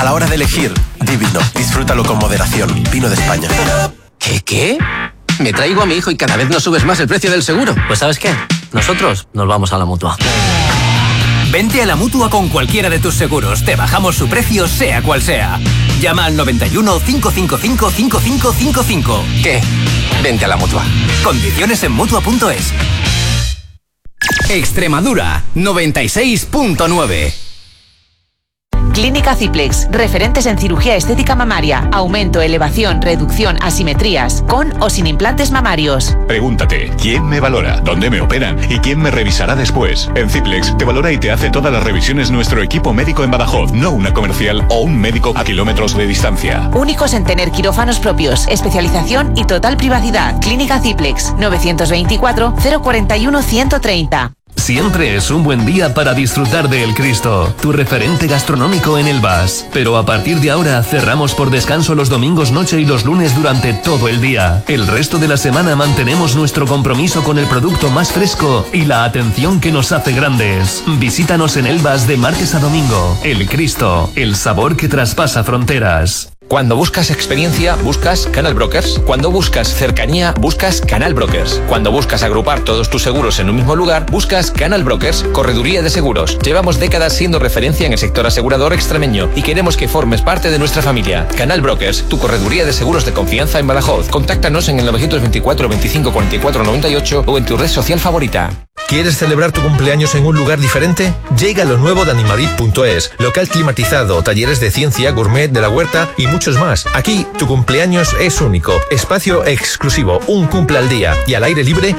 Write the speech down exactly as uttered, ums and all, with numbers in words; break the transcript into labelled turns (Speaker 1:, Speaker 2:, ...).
Speaker 1: A la hora de elegir, di vino. Disfrútalo con moderación. Vino de España.
Speaker 2: ¿Qué, qué? Me traigo a mi hijo y cada vez nos subes más el precio del seguro.
Speaker 3: Pues ¿sabes qué? Nosotros nos vamos a la Mutua.
Speaker 4: Vente a la Mutua con cualquiera de tus seguros. Te bajamos su precio, sea cual sea. Llama al noventa y uno, cinco cinco cinco, cinco cinco cinco cinco.
Speaker 2: ¿Qué? Vente a la Mutua.
Speaker 4: Condiciones en Mutua punto es.
Speaker 5: Extremadura, noventa y seis punto nueve.
Speaker 6: Clínica Ciplex, referentes en cirugía estética mamaria, aumento, elevación, reducción, asimetrías, con o sin implantes mamarios.
Speaker 7: Pregúntate, ¿quién me valora? ¿Dónde me operan? ¿Y quién me revisará después? En Ciplex te valora y te hace todas las revisiones nuestro equipo médico en Badajoz, no una comercial o un médico a kilómetros de distancia.
Speaker 6: Únicos en tener quirófanos propios, especialización y total privacidad. Clínica Ciplex, novecientos veinticuatro, cero cuarenta y uno, ciento treinta.
Speaker 8: Siempre es un buen día para disfrutar de El Cristo, tu referente gastronómico en Elvas. Pero a partir de ahora cerramos por descanso los domingos noche y los lunes durante todo el día. El resto de la semana mantenemos nuestro compromiso con el producto más fresco y la atención que nos hace grandes. Visítanos en Elvas de martes a domingo. El Cristo, el sabor que traspasa fronteras.
Speaker 9: Cuando buscas experiencia, buscas Canal Brokers. Cuando buscas cercanía, buscas Canal Brokers. Cuando buscas agrupar todos tus seguros en un mismo lugar, buscas Canal Brokers, Correduría de Seguros. Llevamos décadas siendo referencia en el sector asegurador extremeño y queremos que formes parte de nuestra familia. Canal Brokers, tu correduría de seguros de confianza en Badajoz. Contáctanos en el novecientos veinticuatro, veinticinco, cuarenta y cuatro, noventa y ocho o en tu red social favorita.
Speaker 10: ¿Quieres celebrar tu cumpleaños en un lugar diferente? Llega lo nuevo de Animalit punto es, local climatizado, talleres de ciencia, gourmet, de la huerta y muchos más. Aquí tu cumpleaños es único, espacio exclusivo, un cumple al día y al aire libre